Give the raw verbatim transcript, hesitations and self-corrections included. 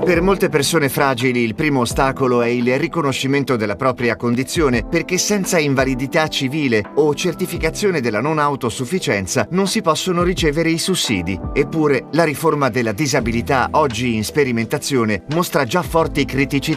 Per molte persone fragili il primo ostacolo è il riconoscimento della propria condizione, perché senza invalidità civile o certificazione della non autosufficienza non si possono ricevere i sussidi. Eppure la riforma della disabilità, oggi in sperimentazione, mostra già forti criticità